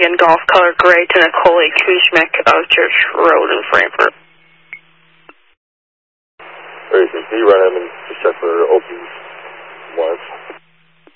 Volkswagen Golf color gray to Nicole Kuzmic of Church Road in Frankfurt. Racer C, run him in